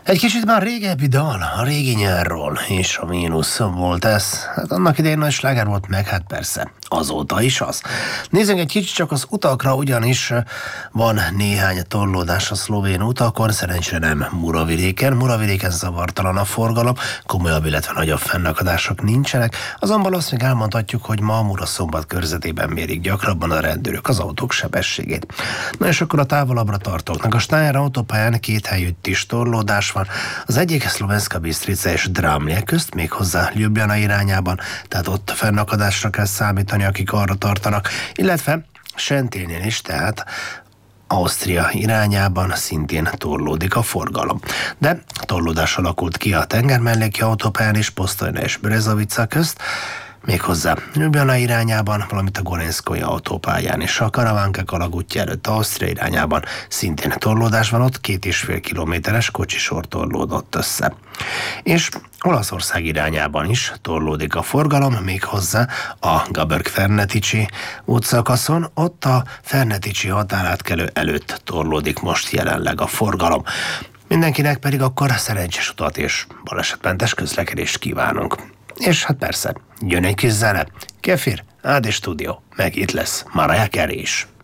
Egy kicsit már régebbi dal, a régi nyárról, és a mínusz volt ez. Hát annak idején nagy sláger volt meg, hát persze, azóta is az. Nézzünk egy kicsit csak az utakra, ugyanis van néhány torlódás a szlovén utakon, szerencsére nem Muravidéken zavartalan a forgalom, komolyabb, illetve nagyobb fennakadások nincsenek, azonban azt még elmondhatjuk, hogy ma Muraszombat körzetében mérik gyakrabban a rendőrök az autók sebességét. Na és akkor a távolabbra tartóknak a Steyr autópályán két helyütt is torlódás van. Az egyik Szlovenska Bistrica és Drámlje közt, méghozzá Ljubljana irányában, tehát ott fennakadásra kell számítani, akik arra tartanak, illetve Senténynél is, tehát Ausztria irányában szintén torlódik a forgalom. De torlódás alakult ki a tengermelléki autópályán is, Postojna és Brezovica közt, méghozzá Ljubljana irányában, valamint a Gorenszkai autópályán és a Karavánka alagútja előtt Ausztria irányában szintén torlódás van, ott 2,5 kilométeres kocsisor torlódott össze. És Olaszország irányában is torlódik a forgalom, méghozzá a Gaberg-Fernetici útszakaszon, ott a Fernetici határátkelő előtt torlódik most jelenleg a forgalom. Mindenkinek pedig akkor szerencsés utat és balesetmentes közlekedést kívánunk. És hát persze, jön egy kis zene. Kefir, Ádi Stúdió, meg itt lesz Mariah Carey is.